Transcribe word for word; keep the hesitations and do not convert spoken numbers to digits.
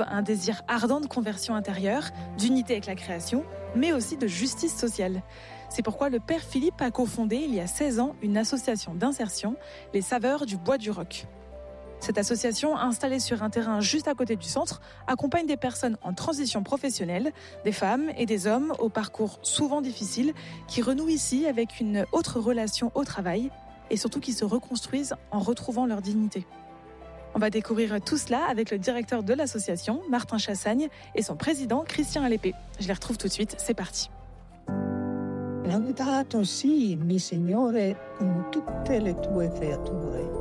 retrouve un désir ardent de conversion intérieure, d'unité avec la création, mais aussi de justice sociale. C'est pourquoi le père Philippe a cofondé il y a seize ans une association d'insertion, les Saveurs du Bois du Roc. Cette association, installée sur un terrain juste à côté du centre, accompagne des personnes en transition professionnelle, des femmes et des hommes au parcours souvent difficile, qui renouent ici avec une autre relation au travail et surtout qui se reconstruisent en retrouvant leur dignité. On va découvrir tout cela avec le directeur de l'association, Martin Chassagne, et son président, Christian Alépée. Je les retrouve tout de suite, c'est parti. Laudato si, mi Signore, con tutte le tue creature.